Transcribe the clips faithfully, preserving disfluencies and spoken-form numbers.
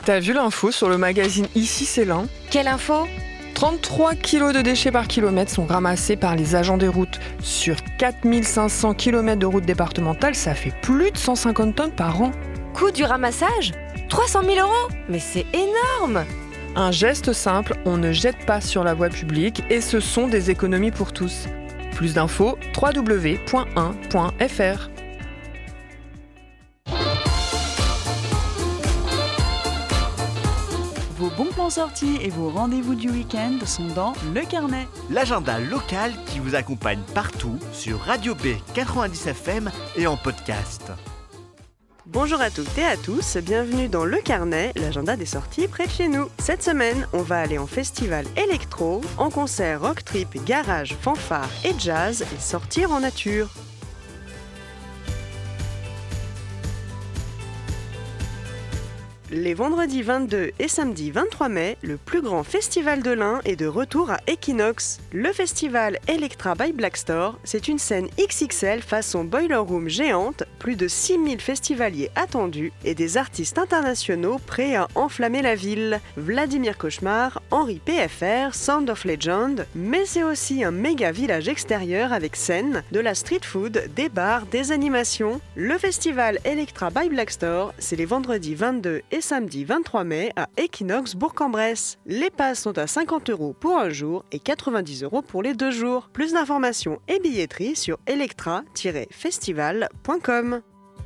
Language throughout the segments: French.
T'as vu l'info sur le magazine Ici c'est l'Ain ? Quelle info ? trente-trois kilos de déchets par kilomètre sont ramassés par les agents des routes. Sur quatre mille cinq cents kilomètres de routes départementales, ça fait plus de cent cinquante tonnes par an. Coût du ramassage ? trois cent mille euros ? Mais c'est énorme ! Un geste simple, on ne jette pas sur la voie publique et ce sont des économies pour tous. Plus d'infos, w w w point un point f r. Vos bons plans sortis et vos rendez-vous du week-end sont dans Le Carnet. L'agenda local qui vous accompagne partout sur Radio B quatre-vingt-dix F M et en podcast. Bonjour à toutes et à tous, bienvenue dans Le Carnet, l'agenda des sorties près de chez nous. Cette semaine, on va aller en festival électro, en concert rock trip, garage, fanfare et jazz et sortir en nature. Les vendredis vingt-deux et samedi vingt-trois mai, le plus grand festival de l'Ain est de retour à Equinox. Le festival Electra by Blackstore, c'est une scène X X L façon Boiler Room géante, plus de six mille festivaliers attendus et des artistes internationaux prêts à enflammer la ville. Vladimir Cauchemar, Henri P F R, Sound of Legend, mais c'est aussi un méga village extérieur avec scène, de la street food, des bars, des animations. Le festival Electra by Blackstore, c'est les vendredis vingt-deux et samedi vingt-trois mai à Equinox Bourg-en-Bresse. Les passes sont à cinquante euros pour un jour et quatre-vingt-dix euros pour les deux jours. Plus d'informations et billetterie sur electra tiret festival point com.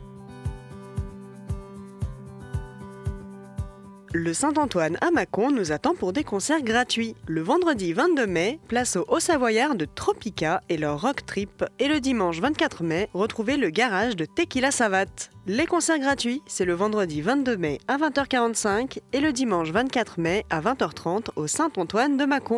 Le Saint-Antoine à Mâcon nous attend pour des concerts gratuits. Le vendredi vingt-deux mai, place au Haut-Savoyard de Tropica et leur rock trip. Et le dimanche vingt-quatre mai, retrouvez le garage de Tequila Savate. Les concerts gratuits, c'est le vendredi vingt-deux mai à vingt heures quarante-cinq et le dimanche vingt-quatre mai à vingt heures trente au Saint-Antoine de Mâcon.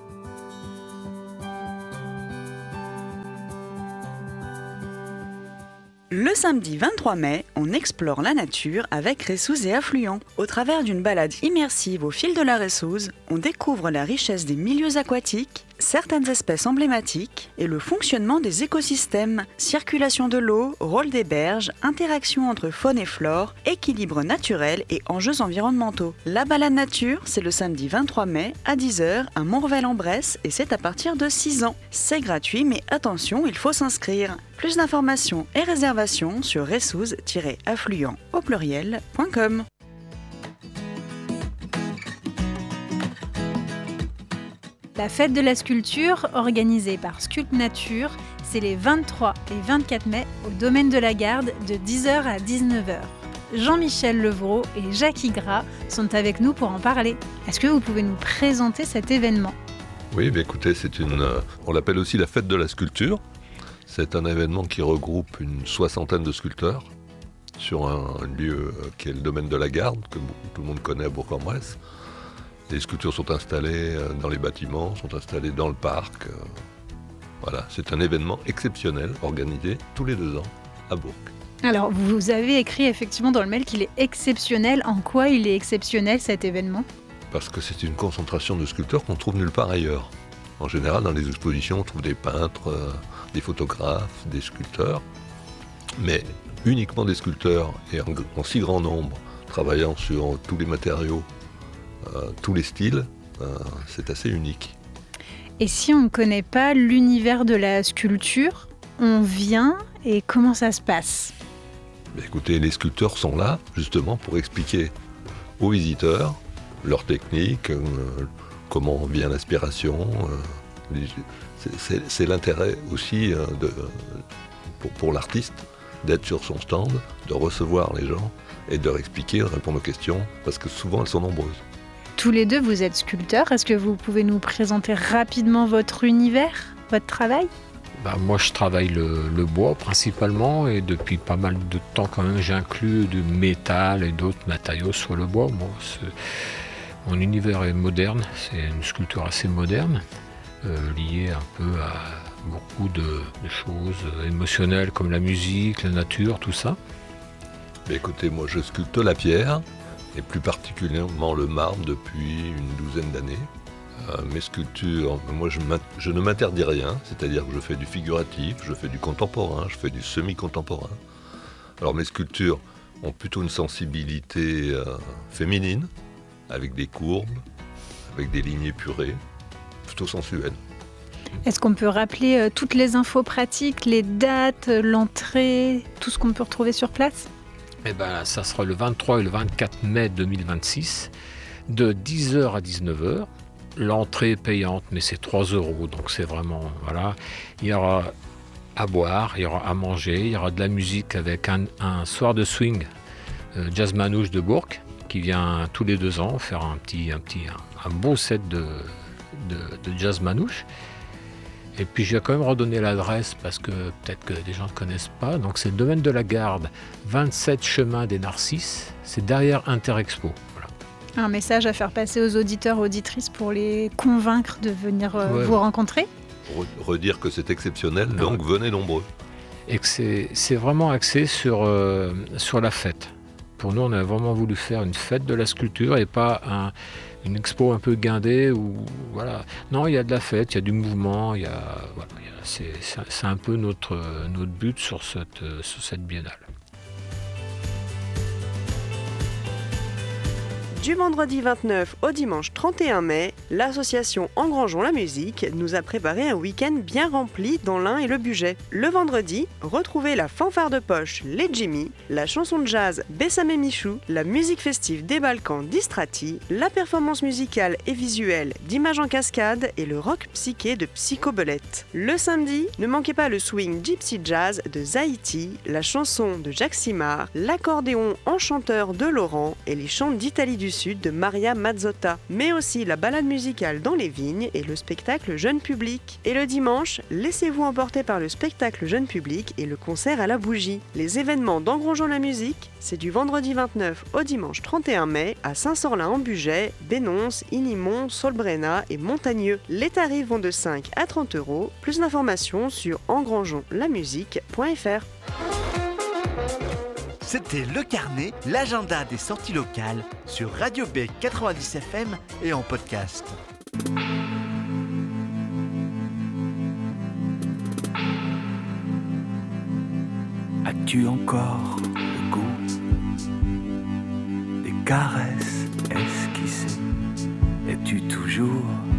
Le samedi vingt-trois mai, on explore la nature avec Ressouze et Affluents. Au travers d'une balade immersive au fil de la Ressouze, on découvre la richesse des milieux aquatiques, certaines espèces emblématiques et le fonctionnement des écosystèmes, circulation de l'eau, rôle des berges, interaction entre faune et flore, équilibre naturel et enjeux environnementaux. La balade nature, c'est le samedi vingt-trois mai à dix heures à Montrevel-en-Bresse et c'est à partir de six ans. C'est gratuit mais attention, il faut s'inscrire. Plus d'informations et réservations sur ressouze tiret affluent au pluriel point com. La fête de la sculpture, organisée par Sculpt Nature, c'est les vingt-trois et vingt-quatre mai au domaine de la Garde de dix heures à dix-neuf heures. Jean-Michel Levrault et Jacques Gras sont avec nous pour en parler. Est-ce que vous pouvez nous présenter cet événement ? Oui, bah écoutez, c'est une, euh, on l'appelle aussi la fête de la sculpture. C'est un événement qui regroupe une soixantaine de sculpteurs sur un lieu qui est le domaine de la Garde, que tout le monde connaît à Bourg-en-Bresse. Les sculptures sont installées dans les bâtiments, sont installées dans le parc. Voilà, c'est un événement exceptionnel organisé tous les deux ans à Bourg. Alors, vous avez écrit effectivement dans le mail qu'il est exceptionnel. En quoi il est exceptionnel cet événement ? Parce que c'est une concentration de sculpteurs qu'on trouve nulle part ailleurs. En général, dans les expositions, on trouve des peintres, euh, des photographes, des sculpteurs, mais uniquement des sculpteurs et en, en si grand nombre, travaillant sur tous les matériaux, euh, tous les styles, euh, c'est assez unique. Et si on ne connaît pas l'univers de la sculpture, on vient et comment ça se passe ? Écoutez, les sculpteurs sont là justement pour expliquer aux visiteurs leur technique, euh, comment vient l'inspiration. Euh, les, c'est, c'est, c'est l'intérêt aussi euh, de, pour, pour l'artiste d'être sur son stand, de recevoir les gens et de leur expliquer, de répondre aux questions, parce que souvent elles sont nombreuses. Tous les deux, vous êtes sculpteurs. Est-ce que vous pouvez nous présenter rapidement votre univers, votre travail ? Bah, moi, je travaille le, le bois principalement et depuis pas mal de temps quand même, j'inclus du métal et d'autres matériaux sur le bois. Moi, mon univers est moderne, c'est une sculpture assez moderne, euh, liée un peu à beaucoup de, de choses émotionnelles comme la musique, la nature, tout ça. Mais écoutez, moi je sculpte la pierre et plus particulièrement le marbre depuis une douzaine d'années. Euh, mes sculptures, moi je, je ne m'interdis rien, c'est-à-dire que je fais du figuratif, je fais du contemporain, je fais du semi-contemporain. Alors mes sculptures ont plutôt une sensibilité euh, féminine, avec des courbes, avec des lignes épurées, plutôt sensuelles. Est-ce qu'on peut rappeler euh, toutes les infos pratiques, les dates, l'entrée, tout ce qu'on peut retrouver sur place ? Eh ben, ça sera le vingt-trois et le vingt-quatre mai deux mille vingt-six, de dix heures à dix-neuf heures. L'entrée est payante, mais c'est trois euros, donc c'est vraiment, voilà. Il y aura à boire, il y aura à manger, il y aura de la musique avec un, un soir de swing, euh, Jazz Manouche de Bourg, qui vient tous les deux ans faire un petit, un petit, un, un beau set de, de, de Jazz Manouche. Et puis je vais quand même redonner l'adresse parce que peut-être que des gens ne connaissent pas. Donc c'est le domaine de la Garde, vingt-sept chemin des Narcisses, c'est derrière Interexpo. Voilà. Un message à faire passer aux auditeurs, auditrices pour les convaincre de venir euh, Ouais. vous rencontrer. Redire que c'est exceptionnel, Non. donc venez nombreux. Et que c'est, c'est vraiment axé sur, euh, sur la fête. Pour nous, on a vraiment voulu faire une fête de la sculpture et pas un, une expo un peu guindée. Où, voilà. Non, il y a de la fête, il y a du mouvement, il y a, voilà, il y a, c'est, c'est, c'est un peu notre, notre but sur cette, sur cette biennale. Du vendredi vingt-neuf au dimanche trente et un mai, l'association Engrangeons la musique nous a préparé un week-end bien rempli dans l'Ain et le Bugey. Le vendredi, retrouvez la fanfare de poche Les Jimmy, la chanson de jazz Bessame et Michou, la musique festive des Balkans d'Istrati, la performance musicale et visuelle d'Images en cascade et le rock psyché de Psychobelette. Le samedi, ne manquez pas le swing Gypsy Jazz de Zahiti, la chanson de Jacques Simard, l'accordéon enchanteur de Laurent et les chants d'Italie du Sud de Maria Mazzotta, mais aussi la balade musicale dans les vignes et le spectacle jeune public. Et le dimanche, laissez-vous emporter par le spectacle jeune public et le concert à la bougie. Les événements d'Engrangeons la musique, c'est du vendredi vingt-neuf au dimanche trente et un mai à Saint-Sorlin-en-Bugey, Bénonce, Inimont, Solbrena et Montagneux. Les tarifs vont de cinq à trente euros. Plus d'informations sur engrangeons la musique point f r. C'était Le Carnet, l'agenda des sorties locales sur Radio B quatre-vingt-dix F M et en podcast. As-tu encore le goût des caresses esquissées? Es-tu toujours